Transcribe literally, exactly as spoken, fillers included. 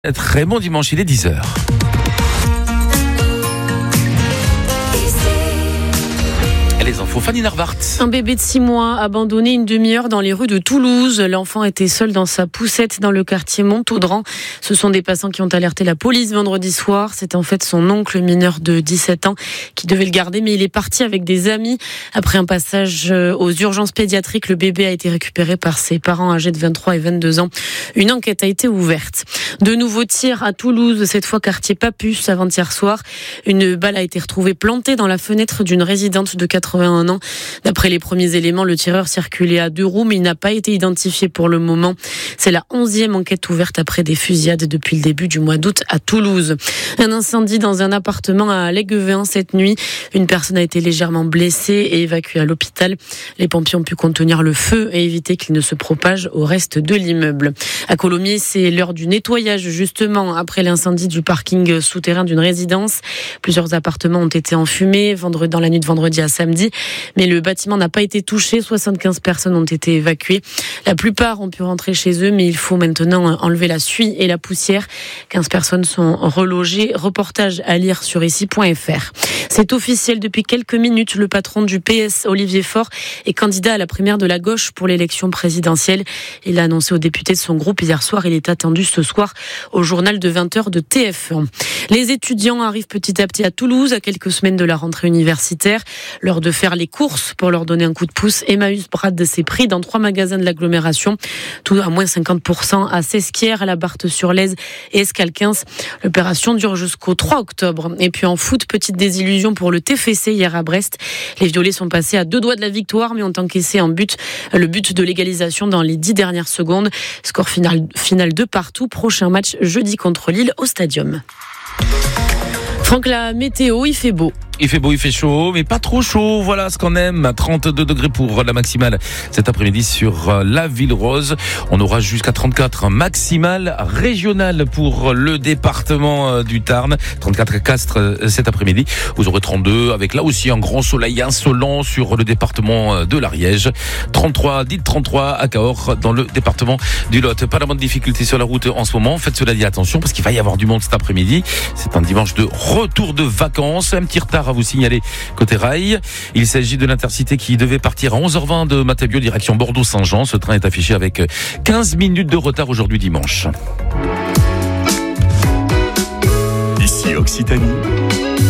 Raymond, dimanche, il est dix heures. Et les infos, Fanny Narvart. Un bébé de six mois abandonné une demi-heure dans les rues de Toulouse. L'enfant était seul dans sa poussette dans le quartier Montaudran. Ce sont des passants qui ont alerté la police vendredi soir. C'est en fait son oncle mineur de dix-sept ans qui devait le garder, mais il est parti avec des amis. Après un passage aux urgences pédiatriques, le bébé a été récupéré par ses parents âgés de vingt-trois et vingt-deux ans. Une enquête a été ouverte. De nouveaux tirs à Toulouse, cette fois quartier Papus, avant-hier soir. Une balle a été retrouvée plantée dans la fenêtre d'une résidente de quatre-vingt-un ans. D'après les premiers éléments, le tireur circulait à deux roues, mais il n'a pas été identifié pour le moment. C'est la onzième enquête ouverte après des fusillades depuis le début du mois d'août à Toulouse. Un incendie dans un appartement à Léguevin cette nuit. Une personne a été légèrement blessée et évacuée à l'hôpital. Les pompiers ont pu contenir le feu et éviter qu'il ne se propage au reste de l'immeuble. À Colomiers, c'est l'heure du nettoyage justement après l'incendie du parking souterrain d'une résidence. Plusieurs appartements ont été enfumés vendredi, dans la nuit de vendredi à samedi, mais le bâtiment n'a pas été touché. soixante-quinze personnes ont été évacuées. La plupart ont pu rentrer chez eux, mais il faut maintenant enlever la suie et la poussière. quinze personnes sont relogées. Reportage à lire sur ici point f r. C'est officiel depuis quelques minutes. Le patron du P S, Olivier Faure, est candidat à la primaire de la gauche pour l'élection présidentielle. Il l'a annoncé aux députés de son groupe hier soir. Il est attendu ce soir au journal de vingt heures de T F un. Les étudiants arrivent petit à petit à Toulouse, à quelques semaines de la rentrée universitaire. L'heure de faire les courses pour leur donner un coup de pouce. Emmaüs brade ses prix dans trois magasins de l'agglomération. Tout à moins cinquante pour cent à Sesquières, à la Barthe-sur-Lèze et Escalquens. L'opération dure jusqu'au trois octobre. Et puis en foot, petite désillusion pour le T F C hier à Brest. Les Violets sont passés à deux doigts de la victoire, mais ont encaissé un but, le but de l'égalisation dans les dix dernières secondes. Score final, final de partout. Prochain match jeudi contre Lille au Stadium. Franck, la météo, il fait beau. Il fait beau, il fait chaud, mais pas trop chaud. Voilà ce qu'on aime. À trente-deux degrés pour la maximale cet après-midi sur la Ville Rose. On aura jusqu'à trente-quatre maximale régionale pour le département du Tarn. trente-quatre à Castres cet après-midi. Vous aurez trente-deux avec là aussi un grand soleil insolent sur le département de l'Ariège. trente-trois, dites trente-trois à Cahors dans le département du Lot. Pas de difficulté sur la route en ce moment. Faites cela dit attention parce qu'il va y avoir du monde cet après-midi. C'est un dimanche de retour de vacances. Un petit retard à vous signaler côté rail. Il s'agit de l'intercité qui devait partir à onze heures vingt de Matabio direction Bordeaux-Saint-Jean. Ce train est affiché avec quinze minutes de retard aujourd'hui dimanche. Ici Occitanie.